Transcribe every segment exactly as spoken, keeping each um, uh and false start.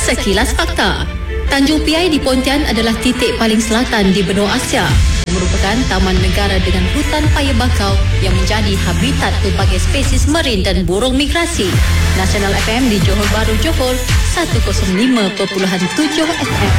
Sekilas Fakta. Tanjung Piai di Pontian adalah titik paling selatan di benua Asia. Merupakan taman negara dengan hutan paya bakau yang menjadi habitat pelbagai spesies marin dan burung migrasi. Nasional F M di Johor Bahru, Johor, seratus lima perpuluhan tujuh F M.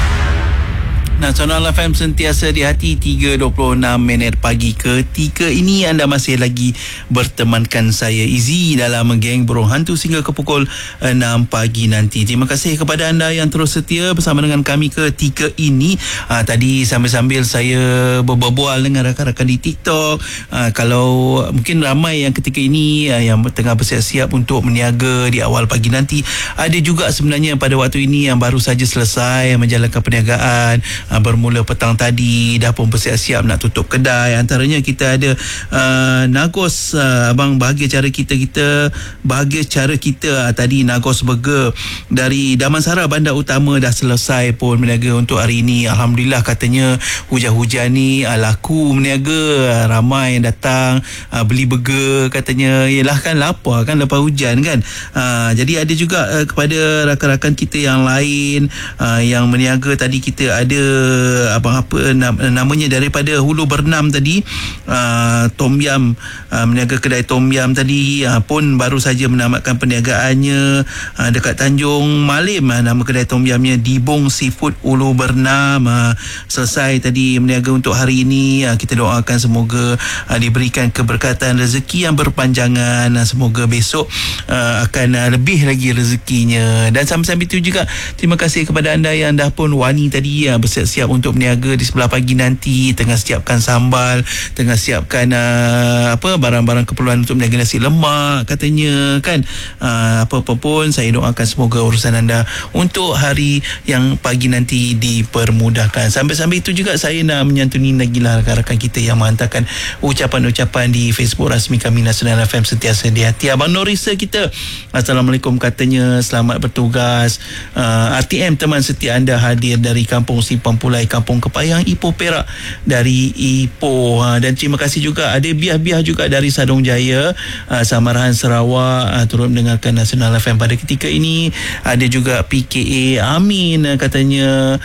Nasional F M sentiasa di hati. Tiga dua puluh enam minit pagi ketika ini anda masih lagi bertemankan saya Izzy dalam Geng Burung Hantu sehingga ke pukul enam pagi nanti. Terima kasih kepada anda yang terus setia bersama dengan kami ketika ini. Aa, tadi sambil-sambil saya berbual dengan rakan-rakan di TikTok. Aa, kalau mungkin ramai yang ketika ini aa, yang tengah bersiap-siap untuk meniaga di awal pagi nanti. Ada juga sebenarnya pada waktu ini yang baru saja selesai menjalankan perniagaan. Uh, bermula petang tadi dah pun bersiap-siap nak tutup kedai. Antaranya kita ada uh, Nagos, uh, abang bahagia cara kita kita bahagia cara kita uh, tadi Nagos Burger dari Damansara Bandar Utama dah selesai pun berniaga untuk hari ini. Alhamdulillah, katanya hujan-hujan ni uh, laku berniaga, uh, ramai yang datang uh, beli burger. Katanya yelah kan lapar kan lepas hujan kan. Uh, jadi ada juga uh, kepada rakan-rakan kita yang lain uh, yang berniaga tadi. Kita ada abang apa namanya daripada Hulu Bernam tadi, uh, Tom Yam, uh, meniaga kedai Tom Yam tadi uh, pun baru saja menamatkan perniagaannya uh, dekat Tanjung Malim. Uh, nama kedai Tom Yamnya Dibong Seafood Hulu Bernam. Uh, selesai tadi meniaga untuk hari ini. Uh, kita doakan semoga uh, diberikan keberkatan rezeki yang berpanjangan. Uh, semoga besok uh, akan uh, lebih lagi rezekinya. Dan sambil-sambil itu juga terima kasih kepada anda yang dah pun wani tadi uh, bersiap-siap untuk berniaga di sebelah pagi nanti, tengah siapkan sambal, tengah siapkan uh, apa barang-barang keperluan untuk berniaga nasi lemak katanya kan. Uh, apa-apa pun saya doakan semoga urusan anda untuk hari yang pagi nanti dipermudahkan. Sambil-sambil itu juga saya nak menyantuni lagi lah rakan-rakan kita yang menghantarkan ucapan-ucapan di Facebook rasmi kami Nasional F M sentiasa di hati. Abang Norisa kita, Assalamualaikum, katanya selamat bertugas. uh, R T M teman setia anda hadir dari Kampung Simpang Pulai, Kampung Kepayang, Ipoh Perak dari Ipoh. Ha, dan terima kasih juga ada biah-biah juga dari Sadong Jaya, uh, Samarahan Sarawak, uh, turut mendengarkan Nasional F M pada ketika ini. Ada juga P K A Amin, uh, katanya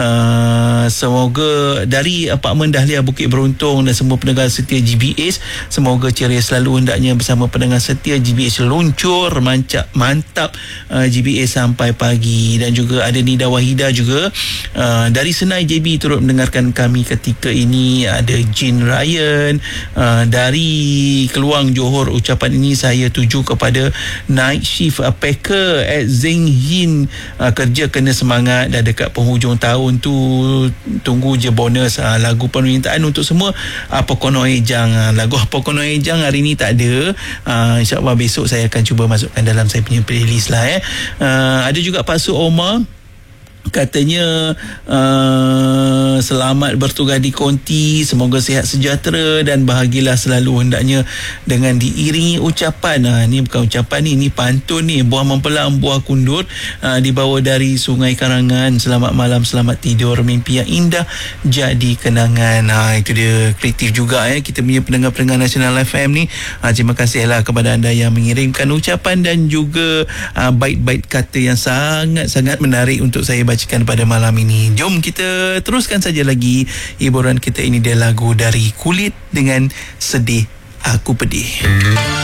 uh, semoga dari Apartmen Dahlia Bukit Beruntung dan semua pendengar setia G B S semoga ceria selalu. Hendaknya bersama pendengar setia G B S luncur mancap mantap uh, G B S sampai pagi. Dan juga ada Nida Wahida juga uh, dari Senai J B turut mendengarkan kami ketika ini. Ada Jin Ryan uh, dari Keluang Johor. Ucapan ini saya tuju kepada Night Shift uh, Packer at Zeng Hin. uh, kerja kena semangat, dah dekat penghujung tahun tu, tunggu je bonus. uh, lagu permintaan untuk semua Apa Kono Ejang. uh, lagu Apa Kono Ejang hari ni tak ada. uh, InsyaAllah besok saya akan cuba masukkan dalam saya punya playlist lah eh. uh, ada juga Pak Su Omar, katanya uh, selamat bertugas di konti, semoga sihat sejahtera dan bahagialah selalu. Hendaknya dengan diiringi ucapan, uh, ni bukan ucapan ni, ni pantun ni, buah mempelang buah kundur, uh, dibawa dari Sungai Karangan. Selamat malam, selamat tidur, mimpi yang indah jadi kenangan. uh, itu dia kreatif juga eh kita punya pendengar-pendengar Nasional F M ni. uh, terima kasihlah kepada anda yang mengirimkan ucapan dan juga uh, bait-bait kata yang sangat-sangat menarik untuk saya bacakan pada malam ini. Jom kita teruskan saja lagi hiburan kita ini. Dia lagu dari Kulit dengan Sedih Aku Pedih.